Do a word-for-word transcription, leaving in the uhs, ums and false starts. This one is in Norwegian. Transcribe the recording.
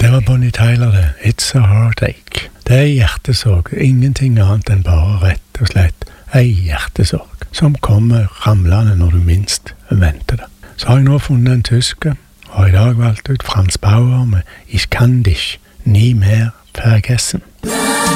Det var Bonnie Tyler det. It's a heartache. Det er hjertesorg, ingenting annet enn bare rett og slett ei hjertesorg, som kommer ramlende når du minst venter det. Så har jeg nå funnet en tysker, og i dag valgt ut Frans Bauer med Ich kann dich nie mehr vergessen.